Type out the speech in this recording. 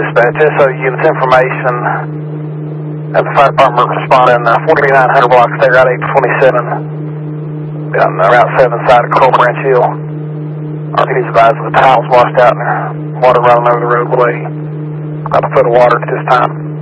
Dispatch, SO units information. The fire department responding 4900 block State Route 827 down Route 7 side of Coral Branch Hill. RPD's advised the tiles washed out and water running over the roadway. About a foot of water at this time.